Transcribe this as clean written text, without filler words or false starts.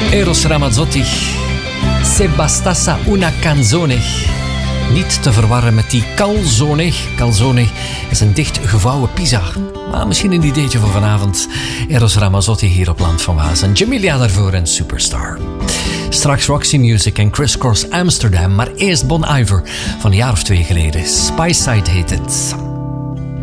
Eros Ramazzotti, Se bastasse una canzone. Niet te verwarren met die calzone. Calzone is een dicht gevouwen pizza. Maar misschien een ideetje voor vanavond. Eros Ramazzotti hier op Land van Waas. En Jamilia daarvoor en Superstar. Straks Roxy Music en Criss Cross Amsterdam. Maar eerst Bon Iver van een jaar of 2 geleden. Spiceside heet het.